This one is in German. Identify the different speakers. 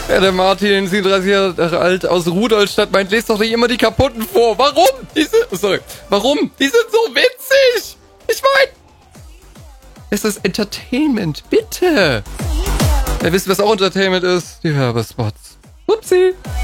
Speaker 1: Ja, der Martin, 37 Jahre alt, aus Rudolstadt, meint, lest doch nicht immer die kaputten vor. Warum? Warum? Die sind so witzig. Ich meine, es ist Entertainment, bitte. Ja, wisst ihr, was auch Entertainment ist? Die Werbespots. Upsi.